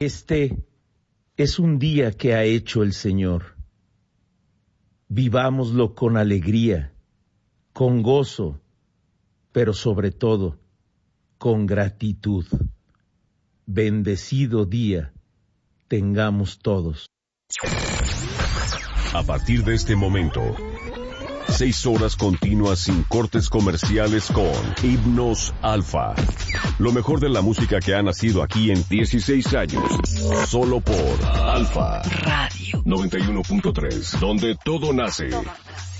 Este es un día que ha hecho el Señor. Vivámoslo con alegría, con gozo, pero sobre todo con gratitud. Bendecido día tengamos todos. A partir de este momento, 6 horas continuas sin cortes comerciales con Himnos Alfa. Lo mejor de la música que ha nacido aquí en 16 años. Solo por Alfa Radio 91.3, donde todo nace.